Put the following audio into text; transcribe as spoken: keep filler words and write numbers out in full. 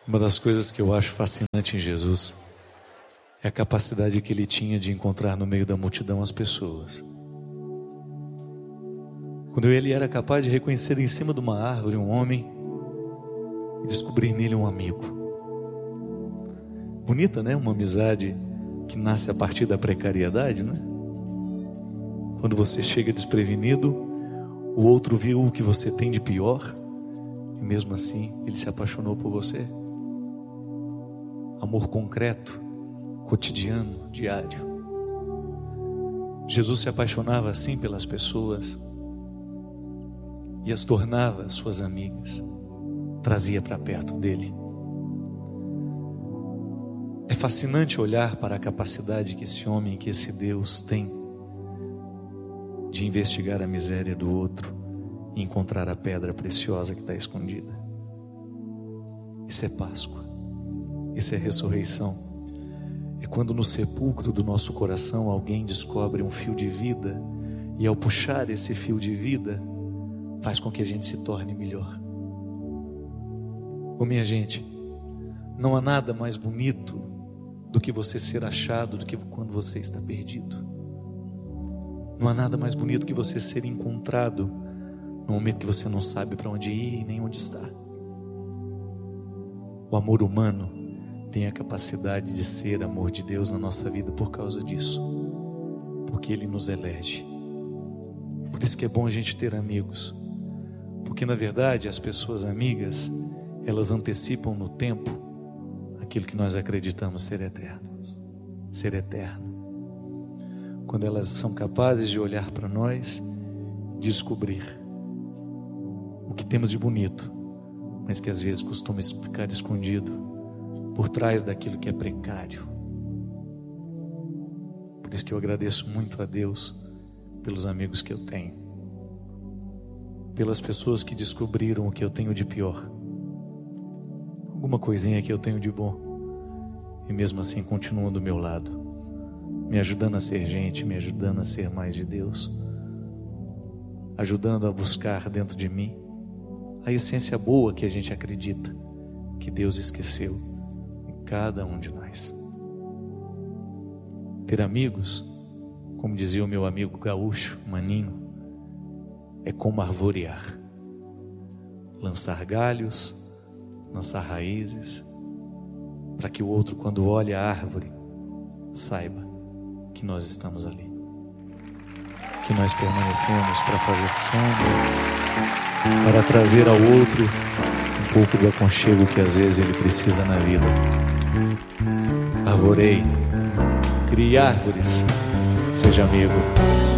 Uma das coisas que eu acho fascinante em Jesus é a capacidade que ele tinha de encontrar no meio da multidão as pessoas. Quando ele era capaz de reconhecer em cima de uma árvore um homem e descobrir nele um amigo. Bonita, né? Uma amizade que nasce a partir da precariedade, não é? Quando você chega desprevenido, o outro viu o que você tem de pior e mesmo assim ele se apaixonou por você. Amor concreto, cotidiano, diário. Jesus se apaixonava assim pelas pessoas e as tornava suas amigas, trazia para perto dele. É fascinante olhar para a capacidade que esse homem, que esse Deus tem de investigar a miséria do outro e encontrar a pedra preciosa que está escondida. Isso é Páscoa. Isso é ressurreição. É quando no sepulcro do nosso coração alguém descobre um fio de vida e ao puxar esse fio de vida faz com que a gente se torne melhor. Ô minha gente, não há nada mais bonito do que você ser achado do que quando você está perdido. Não há nada mais bonito que você ser encontrado no momento que você não sabe para onde ir e nem onde está. O amor humano tem a capacidade de ser amor de Deus na nossa vida por causa disso, porque Ele nos elege. Por isso que é bom a gente ter amigos, porque na verdade as pessoas amigas, elas antecipam no tempo aquilo que nós acreditamos ser eterno, ser eterno. Quando elas são capazes de olhar para nós, descobrir o que temos de bonito, mas que às vezes costuma ficar escondido por trás daquilo que é precário. Por isso que eu agradeço muito a Deus pelos amigos que eu tenho, pelas pessoas que descobriram o que eu tenho de pior, alguma coisinha que eu tenho de bom, e mesmo assim continuam do meu lado, me ajudando a ser gente, me ajudando a ser mais de Deus, ajudando a buscar dentro de mim a essência boa que a gente acredita que Deus esqueceu cada um de nós. Ter amigos, como dizia o meu amigo gaúcho, Maninho, é como arvorear, lançar galhos, lançar raízes, para que o outro, quando olhe a árvore, saiba que nós estamos ali, que nós permanecemos para fazer sombra, para trazer ao outro um pouco do aconchego que às vezes ele precisa na vida. Arvorei, crie árvores, seja amigo.